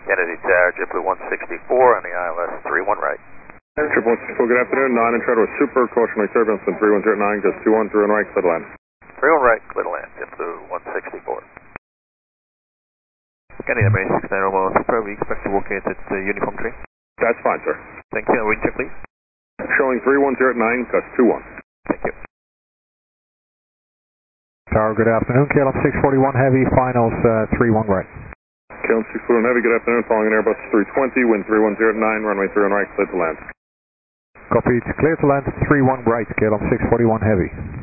Kennedy Tower, JetBlue 164 on the ILS 31 right. Triple 164, good afternoon. 9 and tread with super, cautionary turbulence on 3109, just 21 through and right, clear to land. 31 right, clear to land, JetBlue 164. Kennedy American 69 Romeo Super, we expect to locate at Uniform Tree. That's fine, sir. Thank you, and wind check please. Showing 3109, gust 21. Thank you. Tower, good afternoon. KLM 641 Heavy, finals 31 right. KLM 641 Heavy, good afternoon. Following an Airbus 320, wind 3109, runway 31 right, clear to land. Copied, clear to land 31 right, KLM 641 Heavy.